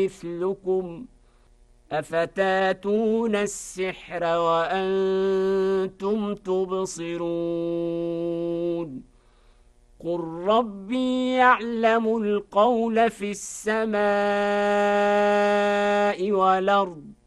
مثلكم أفتاتون السحر وأنتم تبصرون قل ربي يعلم القول في السماء والأرض